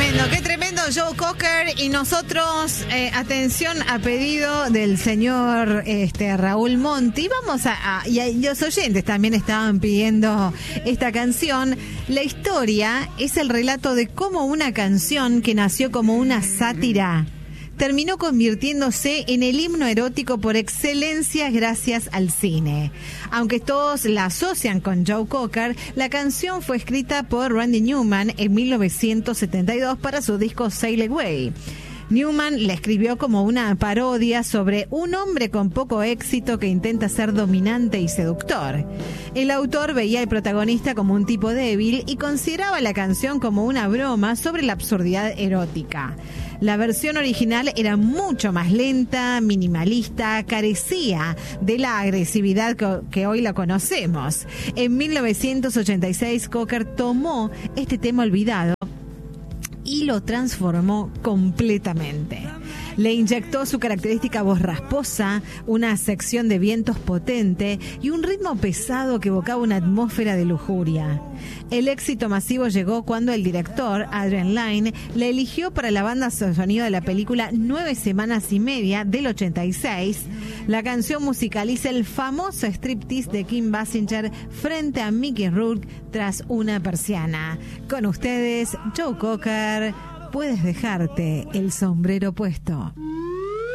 qué tremendo Joe Cocker. Y nosotros, atención a pedido del señor Raúl Monti, vamos y los oyentes también estaban pidiendo esta canción. La historia es el relato de cómo una canción que nació como una sátira terminó convirtiéndose en el himno erótico por excelencia gracias al cine. Aunque todos la asocian con Joe Cocker, la canción fue escrita por Randy Newman en 1972 para su disco Sail Away. Newman la escribió como una parodia sobre un hombre con poco éxito que intenta ser dominante y seductor. El autor veía al protagonista como un tipo débil y consideraba la canción como una broma sobre la absurdidad erótica. La versión original era mucho más lenta, minimalista, carecía de la agresividad que hoy la conocemos. En 1986, Cocker tomó este tema olvidado y lo transformó completamente. Le inyectó su característica voz rasposa, una sección de vientos potente y un ritmo pesado que evocaba una atmósfera de lujuria. El éxito masivo llegó cuando el director, Adrian Lyne, le eligió para la banda sonido de la película 9 semanas y media del 86. La canción musicaliza el famoso striptease de Kim Basinger frente a Mickey Rourke tras una persiana. Con ustedes, Joe Cocker, puedes dejarte el sombrero puesto.